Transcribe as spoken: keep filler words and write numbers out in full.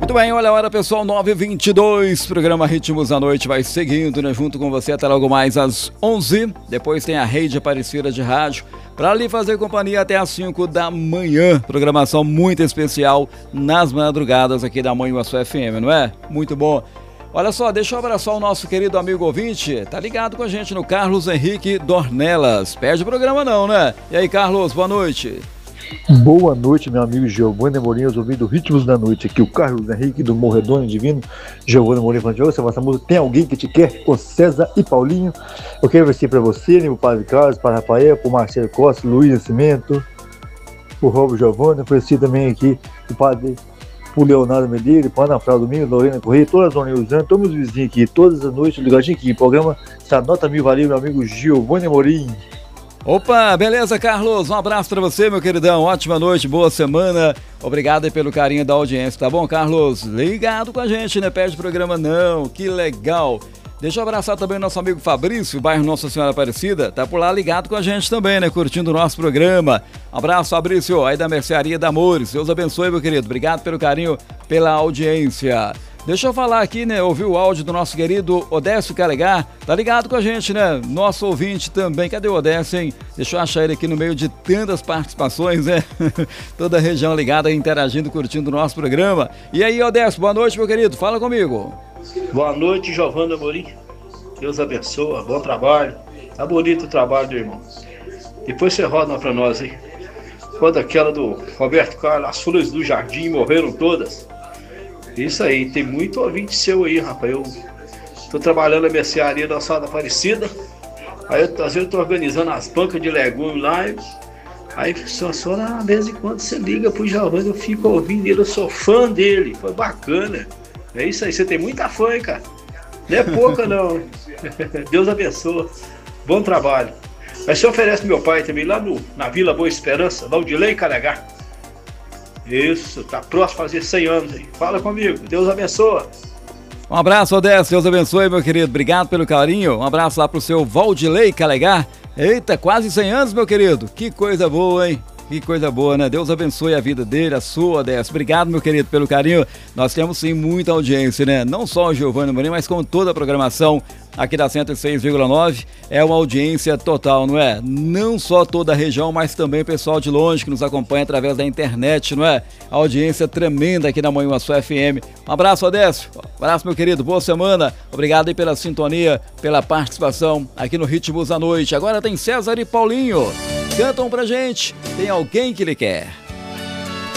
Muito bem, olha a hora, pessoal, nove e vinte e dois, programa Ritmos da Noite vai seguindo, né, junto com você até logo mais às onze, depois tem a Rede Aparecida de Rádio, para lhe fazer companhia até às cinco da manhã, programação muito especial nas madrugadas aqui da Manhã Sua F M, não é? Muito bom. Olha só, deixa eu abraçar o nosso querido amigo ouvinte, tá ligado com a gente no Carlos Henrique Dornelas, perde o programa não, né? E aí, Carlos, boa noite. Boa noite, meu amigo Giovanni Amorim, os ouvindo Ritmos da Noite, aqui o Carlos Henrique do Morredouro Divino. Giovanni Amorim falando de hoje, essa música Tem Alguém Que Te Quer, com César e Paulinho. Eu quero ver pra você, né, o Padre Carlos, para Rafael, pro Marcelo Costa, Luiz Nascimento, o Robo Giovanni, ofereci também aqui o Padre, o Leonardo Medeiros, o Ana Frau Domingos, Lorena Correia, todas as zonas usando, todos os vizinhos aqui, todas as noites, ligadinho aqui, programa essa nota mil valeu, meu amigo Giovanni Amorim. Opa, beleza, Carlos? Um abraço pra você, meu queridão. Ótima noite, boa semana. Obrigado aí pelo carinho da audiência, tá bom, Carlos? Ligado com a gente, né? Perde programa não, que legal. Deixa eu abraçar também o nosso amigo Fabrício, bairro Nossa Senhora Aparecida. Tá por lá ligado com a gente também, né? Curtindo o nosso programa. Um abraço, Fabrício, aí da Mercearia da Amores. Deus abençoe, meu querido. Obrigado pelo carinho, pela audiência. Deixa eu falar aqui, né, ouvir o áudio do nosso querido Odécio Calegar, tá ligado com a gente, né, nosso ouvinte também, cadê o Odécio, hein? Deixa eu achar ele aqui no meio de tantas participações, né, toda a região ligada, interagindo, curtindo o nosso programa. E aí, Odécio, boa noite, meu querido, fala comigo. Boa noite, Giovanni Amorim, Deus abençoe, bom trabalho, tá bonito o trabalho do irmão. Depois você roda pra nós aí, quando aquela do Roberto Carlos, as flores do jardim morreram todas. Isso aí, tem muito ouvinte seu aí, rapaz. Eu tô trabalhando na mercearia da Sala Aparecida. Aí eu, às vezes eu tô organizando as bancas de legumes lá. Aí só, só na vez em quando você liga pro Giovanni, eu fico ouvindo ele, eu sou fã dele. Foi bacana. É isso aí, você tem muita fã, hein, cara? Não é pouca, não. Deus abençoe. Bom trabalho. Mas você oferece meu pai também lá no, na Vila Boa Esperança, Valdilei Calegar. Isso, tá próximo a fazer cem anos aí. Fala comigo, Deus abençoe. Um abraço, Odécio, Deus abençoe, meu querido. Obrigado pelo carinho. Um abraço lá pro seu Valdilei Calegar. Eita, quase cem anos, meu querido. Que coisa boa, hein? Que coisa boa, né? Deus abençoe a vida dele, a sua, Odécio. Obrigado, meu querido, pelo carinho. Nós temos, sim, muita audiência, né? Não só o Giovanni Amorim, mas com toda a programação aqui da cento e seis vírgula nove. É uma audiência total, não é? Não só toda a região, mas também o pessoal de longe que nos acompanha através da internet, não é? A audiência tremenda aqui na Manhã Sua F M. Um abraço, Odécio. Um abraço, meu querido. Boa semana. Obrigado aí pela sintonia, pela participação aqui no Ritmos da Noite. Agora tem César e Paulinho. Cantam pra gente, Tem Alguém Que Lhe Quer.